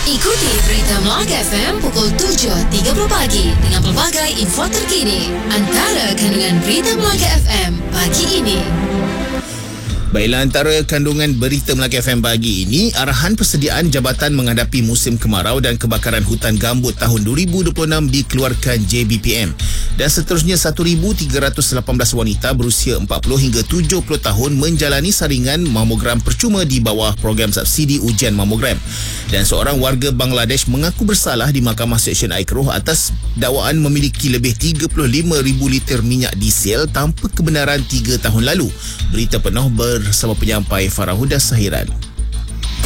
Ikuti berita Melaka FM pukul 7.30 pagi dengan pelbagai info terkini. Antara kandungan berita Melaka FM pagi ini. Baiklah, antara kandungan berita Melaka FM pagi ini, arahan persediaan jabatan menghadapi musim kemarau dan kebakaran hutan gambut tahun 2026 dikeluarkan JBPM. Dan seterusnya 1,318 wanita berusia 40 hingga 70 tahun menjalani saringan mamogram percuma di bawah program subsidi ujian mamogram. Dan seorang warga Bangladesh mengaku bersalah di Mahkamah Seksyen Aikroh atas dakwaan memiliki lebih 35,000 liter minyak diesel tanpa kebenaran 3 tahun lalu. Berita penuh bersama penyampai Farah Huda Sahiran.